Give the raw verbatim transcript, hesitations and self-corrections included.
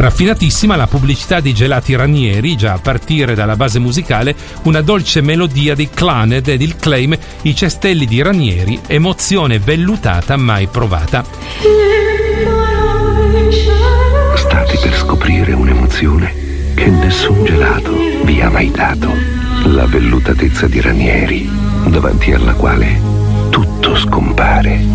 Raffinatissima la pubblicità dei gelati Ranieri, già a partire dalla base musicale una dolce melodia dei Clannad ed il claim "I cestelli di Ranieri, emozione vellutata mai provata". State per scoprire un'emozione che nessun gelato vi ha mai dato. La vellutatezza di Ranieri, davanti alla quale tutto scompare.